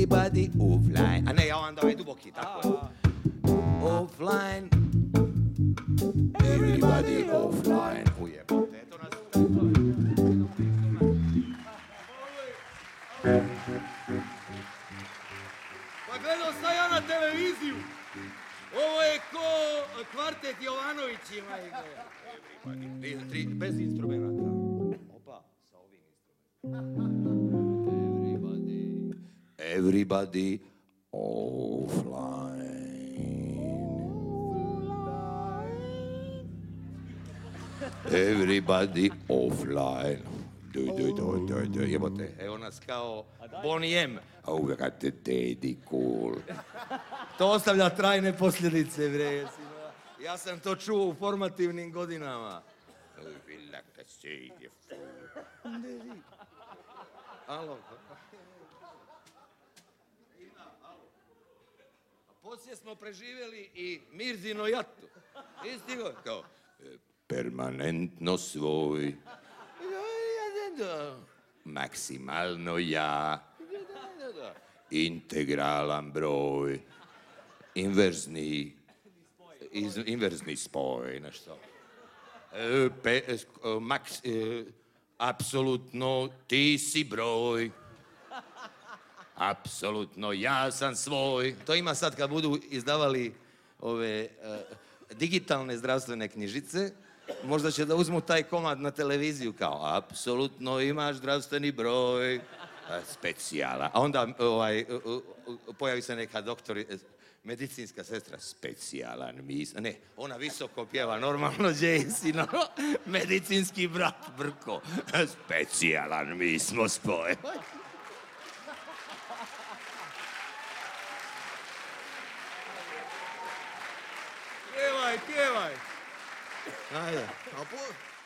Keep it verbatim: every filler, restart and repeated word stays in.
Everybody offline. A ne, ja vam davaj duboki, tako je. Offline. Everybody offline. Ujebate, eto nas... Pa gledao sam ja na televiziju. Ovo je ko kvartet Jovanovićima. Tri, bez instrumenta. Opa, sa ovim instrumentom. Everybody, everybody offline. Everybody offline. Duj, duj, duj, duj, duj, jebote. Evo nas kao Bonnie M. A uvijek te Daddy Cool. To ostavlja trajne posljedice, bre. Ja sam to čuo u formativnim godinama. Alo. Poslije smo preživjeli i Mirzino jatu. Isti go, kao... Permanentno svoj. Maksimalno ja. Integralan broj. Inverzni... Iz, inverzni spoj, nešto. E, pe, e, maks, e, apsolutno ti si broj. Apsolutno ja sam svoj. To ima sad kad budu izdavali ove uh, digitalne zdravstvene knjižice, možda će da uzmu taj komad na televiziju kao apsolutno imaš zdravstveni broj. Specijala. A onda ovaj, uh, uh, pojavi se neka doktor, medicinska sestra, specijalan mis... Ne, ona visoko pjeva, normalno Jaycee, no, medicinski brat Brko. Specijalan mi smo spoj. Pjevaj, pjevaj. Ajde, a po...